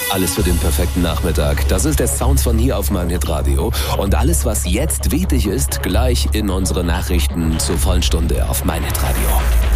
Alles für den perfekten Nachmittag. Das ist der Sound von hier auf meinhit Radio. Und alles, was jetzt wichtig ist, gleich in unsere Nachrichten zur vollen Stunde auf meinhit Radio.